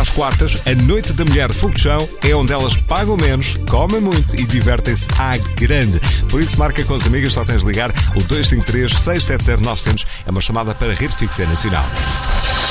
às quartas, a Noite da Mulher Fogo de Chão é onde elas pagam menos, comem muito e divertem-se à grande. Por isso, marca com as amigas, só tens de ligar o 253 670 900. É uma chamada para Rede Fixa Nacional.